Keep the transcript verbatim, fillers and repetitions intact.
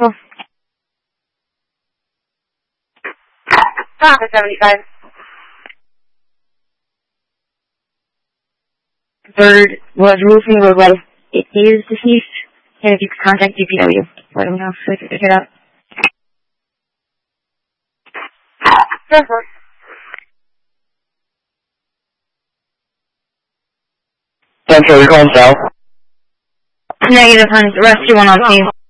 Cool. Traffic seventy-five. Bird was roofing road well. It is deceased. And if you could contact D P W, let them know so they can pick it up. Sure. Central, you're calling south? Negative, honey. Rescue one on scene.